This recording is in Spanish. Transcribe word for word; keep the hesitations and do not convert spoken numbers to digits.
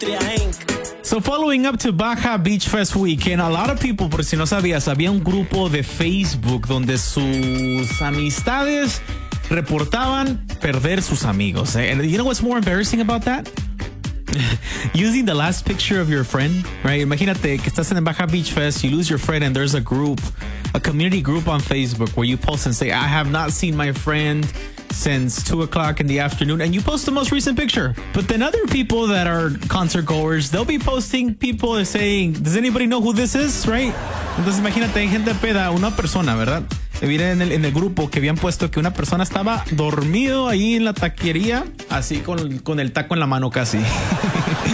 So following up to Baja Beach Fest weekend, a lot of people, por si no sabías, había un grupo de Facebook donde sus amistades reportaban perder sus amigos. And you know what's more embarrassing about that? Using the last picture of your friend, right? Imagínate que estás en Baja Beach Fest, you lose your friend, and there's a group, a community group on Facebook where you post and say, I have not seen my friend since two o'clock in the afternoon, and you post the most recent picture. But then other people that are concert goers, they'll be posting people saying, does anybody know who this is, right? Entonces imagínate, hay gente peda, una persona, ¿verdad? Mira en el, en el grupo que habían puesto que una persona estaba dormido ahí en la taquería, así con, con el taco en la mano casi.